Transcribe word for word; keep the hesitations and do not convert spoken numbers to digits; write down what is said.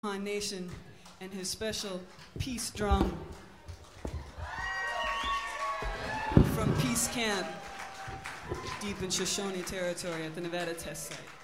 Han Nation and his special peace drum from Peace Camp deep in Shoshone territory at the Nevada test site.